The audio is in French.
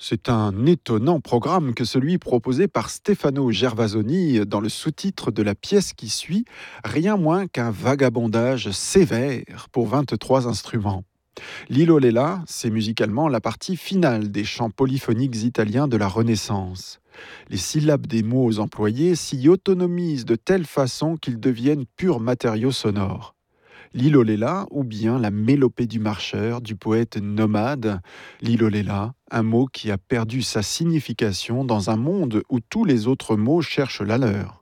C'est un étonnant programme que celui proposé par Stefano Gervasoni dans le sous-titre de la pièce qui suit, rien moins qu'un vagabondage sévère pour 23 instruments. Lilo Lella, c'est musicalement la partie finale des chants polyphoniques italiens de la Renaissance. Les syllabes des mots employés s'y autonomisent de telle façon qu'ils deviennent purs matériaux sonores. L'iloléla ou bien la mélopée du marcheur du poète nomade. L'iloléla, un mot qui a perdu sa signification dans un monde où tous les autres mots cherchent la leur.